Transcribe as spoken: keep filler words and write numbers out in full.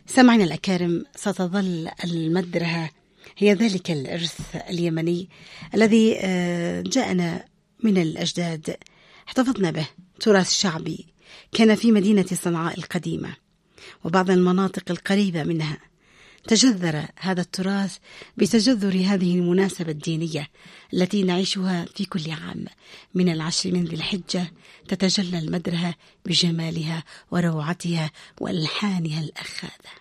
سمعنا الأكارم، ستظل المدرهة هي ذلك الإرث اليمني الذي جاءنا من الأجداد، احتفظنا به، تراث شعبي كان في مدينة صنعاء القديمة وبعض المناطق القريبة منها. تجذر هذا التراث بتجذر هذه المناسبة الدينية التي نعيشها في كل عام من العشر من ذي الحجة. تتجلى المدرهة بجمالها وروعتها وألحانها الأخاذة.